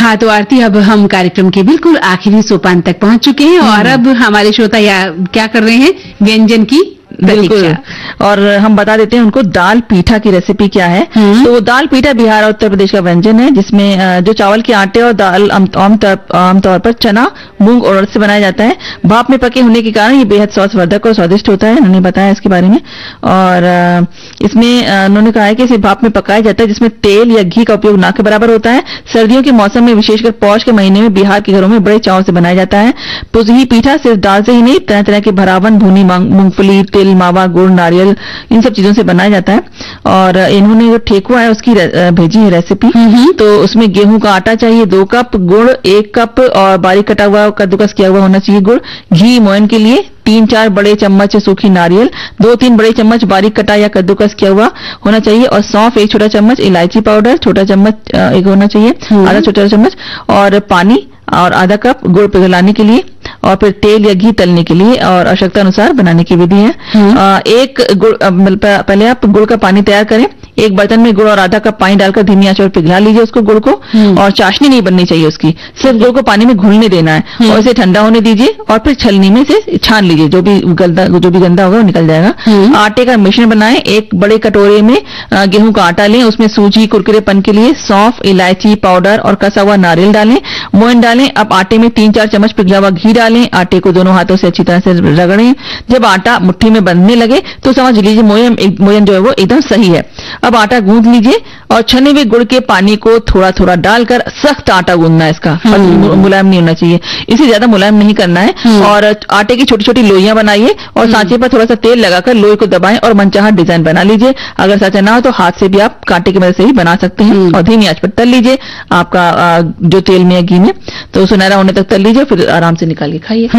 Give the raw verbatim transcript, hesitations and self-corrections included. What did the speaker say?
हाँ, तो आरती, अब हम कार्यक्रम के बिल्कुल आखिरी सोपान तक पहुंच चुके हैं और अब हमारे श्रोता या क्या कर रहे हैं, व्यंजन की बिल्कुल। और हम बता देते हैं उनको दाल पीठा की रेसिपी क्या है। तो दाल पीठा बिहार और उत्तर प्रदेश का व्यंजन है, जिसमें जो चावल के आटे और दाल आमतौर पर चना, मूंग और उड़द से बनाया जाता है। भाप में पके होने के कारण ये बेहद स्वास्थ्यवर्धक और स्वादिष्ट होता है। उन्होंने बताया इसके बारे में। और इसमें उन्होंने कहा है कि इसे भाप में पकाया जाता है, जिसमें तेल या घी का उपयोग ना के बराबर होता है। सर्दियों के मौसम में, विशेषकर पौष के महीने में बिहार के घरों में बड़े चाव से बनाया जाता है। पुजही पीठा सिर्फ दाल से ही नहीं, तरह तरह के भरावन, भुनी मूंगफली, तिल, मावा, गुड़, नारियल, इन सब चीजों से बनाया जाता है। और इन्होंने जो ठेकुआ है उसकी भेजी है रेसिपी। तो उसमें गेहूं का आटा चाहिए दो कप, गुड़ एक कप और बारीक कटा हुआ कद्दूकस किया हुआ होना चाहिए गुड़। घी मोयन के लिए तीन चार बड़े चम्मच सूखी नारियल, दो तीन बड़े चम्मच बारीक कटा या कद्दूकस किया हुआ होना चाहिए। और सौंफ एक छोटा चम्मच, इलायची पाउडर छोटा चम्मच एक होना चाहिए, आधा छोटा चम्मच, और पानी और आधा कप गुड़ पिघलाने के लिए, और फिर तेल या घी तलने के लिए, और आवश्यकता अनुसार बनाने की विधि है। आ, एक गुड़, पहले आप गुड़ का पानी तैयार करें। एक बर्तन में गुड़ और आधा कप पानी डालकर धीमी आंच पर पिघला लीजिए उसको, गुड़ को। और चाशनी नहीं बननी चाहिए उसकी, सिर्फ गुड़ को पानी में घुलने देना है और इसे ठंडा होने दीजिए। और फिर छलनी में से छान लीजिए, जो भी गंदा जो भी गंदा होगा वो निकल जाएगा। आटे का मिश्रण बनाएं। एक बड़े कटोरे में गेहूं का आटा लें, उसमें सूजी कुरकुरेपन के लिए सौंफ, इलायची पाउडर और कसा हुआ नारियल डालें, मोयन डालें। अब आटे में तीन चार चम्मच पिघला हुआ घी डालें। आटे को दोनों हाथों से अच्छी तरह से रगड़ें। जब आटा मुट्ठी में बंधने लगे तो समझ लीजिए मोयन मोयन जो है वो एकदम सही है। अब आटा गूंथ लीजिए और छने हुए गुड़ के पानी को थोड़ा थोड़ा डालकर सख्त आटा गूंथना है इसका, मुलायम नहीं होना चाहिए, इसे ज्यादा मुलायम नहीं करना है। और आटे की छोटी छोटी लोइयां बनाइए और सांचे पर थोड़ा सा तेल लगाकर लोई को दबाएं और मनचाहा डिजाइन बना लीजिए। अगर सांचा ना हो तो हाथ से भी आप कांटे की मदद से ही बना सकते हैं। और धीमी आंच पर तल लीजिए आपका जो तेल में या घी में, तो सुनहरा होने तक तल लीजिए, फिर आराम से निकाल के खाइए।